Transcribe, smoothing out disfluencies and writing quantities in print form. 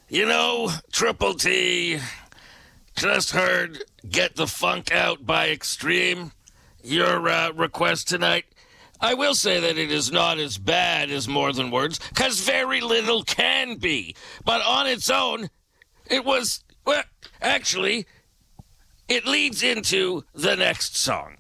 You know, Triple T, just heard Get the Funk Out by Extreme, your request tonight. I will say that it is not as bad as More Than Words, because very little can be. But on its own, it was, well, actually, it leads into the next song.